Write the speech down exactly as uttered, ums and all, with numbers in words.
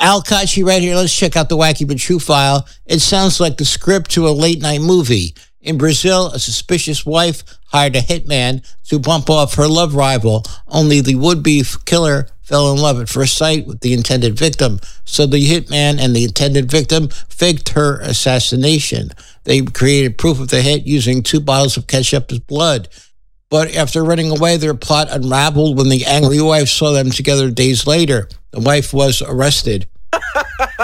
Al Kachi right here. Let's check out the Wacky But True file. It sounds like the script to a late-night movie. In Brazil, a suspicious wife hired a hitman to bump off her love rival, only the would-be killer fell in love at first sight with the intended victim. So the hitman and the intended victim faked her assassination. They created proof of the hit using two bottles of ketchup as blood. But after running away, their plot unraveled when the angry wife saw them together days later. The wife was arrested.